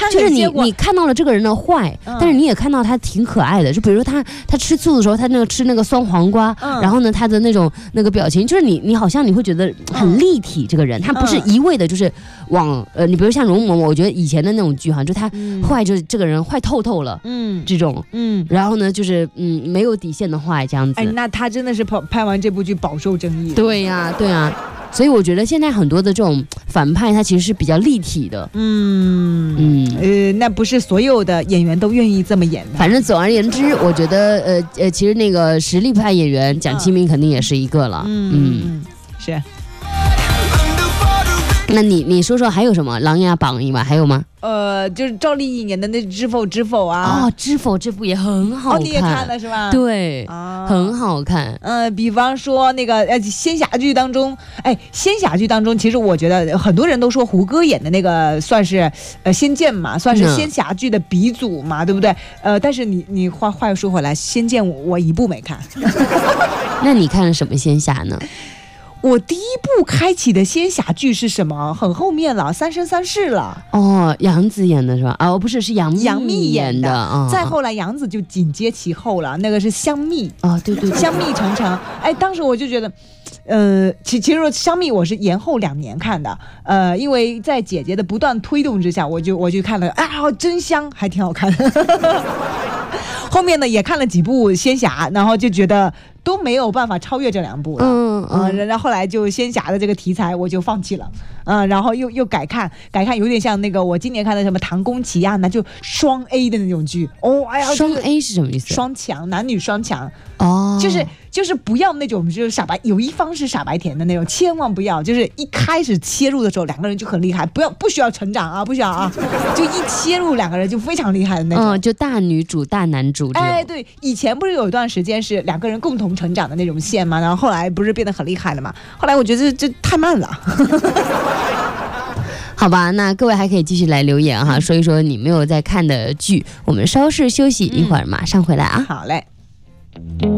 就是你看到了这个人的坏，但是你也看到他挺可爱的。就比如说他吃醋的时候，他吃那个酸黄瓜，然后呢他的那个表情，就是你好像你会觉得很立体。这个人他不是一味的就是往你比如像容嬷嬷，我觉得以前的那种剧哈，就他坏，就是这个人坏透透了，这种然后呢就是没有底线的坏这样子。 哎，那他真的是拍完这部剧饱受争议。 对呀，对呀。所以我觉得现在很多的这种反派，他其实是比较立体的。 那不是所有的演员都愿意这么演的。 反正总而言之，我觉得其实那个实力派演员蒋奇明肯定也是一个了。 是。 那你说说还有什么《琅琊榜》以外还有吗？ 就是赵丽颖演的那《知否知否》啊。 哦，《知否》这部也很好看。 你也看了是吧？ 对，很好看。 比方说那个仙侠剧当中，仙侠剧当中，其实我觉得很多人都说胡歌演的那个算是仙剑嘛，算是仙侠剧的鼻祖嘛，对不对？但是你话又说回来，仙剑我一部没看。 那你看了什么仙侠呢？ 我第一部开启的仙侠剧是什么？很后面了，《三生三世》了。 哦，杨紫演的是吧？不是，是杨幂演的。 再后来杨紫就紧接其后了，那个是香蜜。 对， 香蜜沉沉。当时我就觉得，其实香蜜我是延后2年看的，因为在姐姐的不断推动之下，我就看了，真香，还挺好看的。后面呢也看了几部仙侠，然后就觉得都没有办法超越这2部了。然后后来就仙侠的这个题材我就放弃了。然后又改看，有点像那个我今年看的什么《唐宫奇案》，那就双 A 的那种剧。 双 A 是什么意思？ 双强，男女双强。就是不要那种就是傻白，有一方是傻白甜的那种，千万不要。就是一开始切入的时候2个人就很厉害，不需要成长啊，不需要啊，就一切入2个人就非常厉害的那种。 就大女主大男主。 对，以前不是有一段时间是2个人共同成长的那种线嘛，然后后来不是变得很厉害了嘛？后来我觉得这太慢了。 好吧，那各位还可以继续来留言哈，说一说你没有在看的剧。我们稍事休息一会儿，马上回来啊。 好嘞。